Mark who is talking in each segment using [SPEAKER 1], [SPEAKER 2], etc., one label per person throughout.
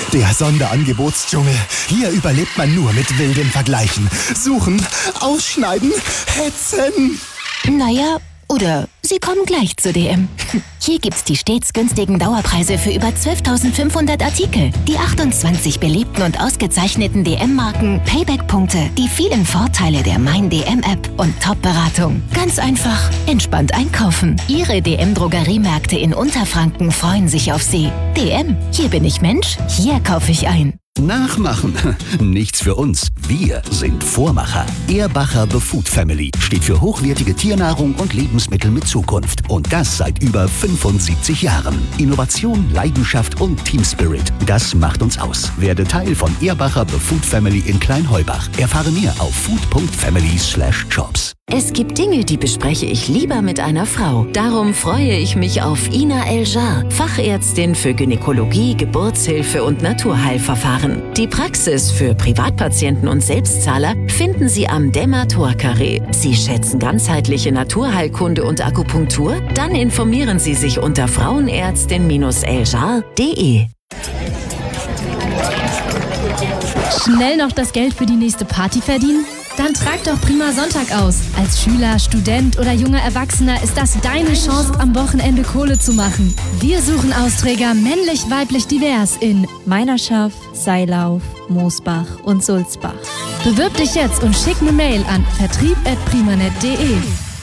[SPEAKER 1] Der Sonderangebotsdschungel. Hier überlebt man nur mit wildem Vergleichen. Suchen, ausschneiden, hetzen.
[SPEAKER 2] Naja, oder Sie kommen gleich zu DM. Hier gibt's die stets günstigen Dauerpreise für über 12.500 Artikel, die 28 beliebten und ausgezeichneten DM-Marken, Payback-Punkte, die vielen Vorteile der Mein DM-App und Top-Beratung. Ganz einfach, entspannt einkaufen. Ihre DM-Drogeriemärkte in Unterfranken freuen sich auf Sie. DM, hier bin ich Mensch, hier kaufe ich ein.
[SPEAKER 3] Nachmachen. Nichts für uns. Wir sind Vormacher. Ehrbacher The Food Family steht für hochwertige Tiernahrung und Lebensmittel mit Zukunft. Und das seit über 75 Jahren. Innovation, Leidenschaft und Team Spirit. Das macht uns aus. Werde Teil von Ehrbacher The Food Family in Kleinheubach. Erfahre mehr auf food.family/jobs.
[SPEAKER 4] Es gibt Dinge, die bespreche ich lieber mit einer Frau. Darum freue ich mich auf Ina El-Jar, Fachärztin für Gynäkologie, Geburtshilfe und Naturheilverfahren. Die Praxis für Privatpatienten und Selbstzahler finden Sie am Demator-Carré. Sie schätzen ganzheitliche Naturheilkunde und Akupunktur? Dann informieren Sie sich unter frauenärztin-eljar.de.
[SPEAKER 5] Schnell noch das Geld für die nächste Party verdienen? Dann trag doch Prima Sonntag aus. Als Schüler, Student oder junger Erwachsener ist das deine Chance, am Wochenende Kohle zu machen. Wir suchen Austräger männlich, weiblich, divers in
[SPEAKER 6] Meinerschaft, Seilauf, Moosbach und Sulzbach.
[SPEAKER 5] Bewirb dich jetzt und schick eine Mail an vertrieb@primanet.de.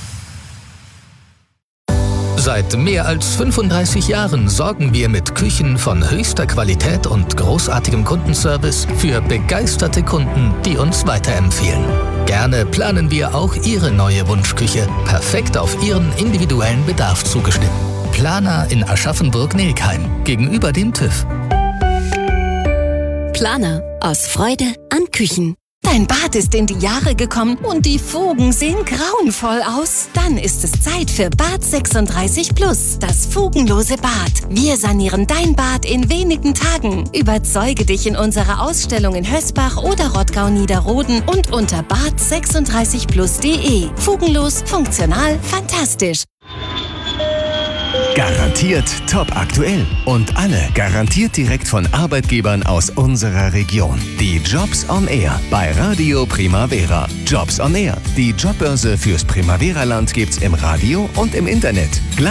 [SPEAKER 7] Seit mehr als 35 Jahren sorgen wir mit Küchen von höchster Qualität und großartigem Kundenservice für begeisterte Kunden, die uns weiterempfehlen. Gerne planen wir auch Ihre neue Wunschküche, perfekt auf Ihren individuellen Bedarf zugeschnitten. Planer in Aschaffenburg-Nelkheim, gegenüber dem TÜV.
[SPEAKER 2] Planer, aus Freude an Küchen. Dein Bad ist in die Jahre gekommen und die Fugen sehen grauenvoll aus. Dann ist es Zeit für Bad 36 Plus, das fugenlose Bad. Wir sanieren dein Bad in wenigen Tagen. Überzeuge dich in unserer Ausstellung in Hösbach oder Rottgau-Niederroden und unter bad36plus.de. Fugenlos, funktional, fantastisch.
[SPEAKER 1] Garantiert top aktuell. Und alle garantiert direkt von Arbeitgebern aus unserer Region. Die Jobs on Air bei Radio Primavera. Jobs on Air. Die Jobbörse fürs Primavera-Land gibt's im Radio und im Internet.